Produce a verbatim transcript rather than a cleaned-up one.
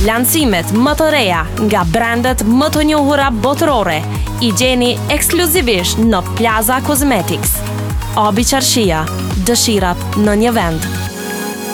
Lancimet më të reja nga brandet më të njohura botërore i gjeni ekskluzivisht në Plaza Cosmetics. Obi Qarshia, dëshirat në një vend.